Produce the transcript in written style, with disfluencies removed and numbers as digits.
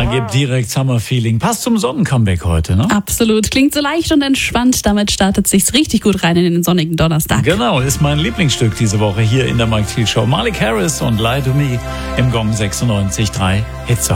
gibt direkt Summer-Feeling. Passt zum Sonnencomeback heute, ne? Absolut. Klingt so leicht und entspannt. Damit startet sich's richtig gut rein in den sonnigen Donnerstag. Genau, ist mein Lieblingsstück diese Woche hier in der Mike Thiel Show. Malik Harris und Lie to Me im Gong 96.3 Hitze.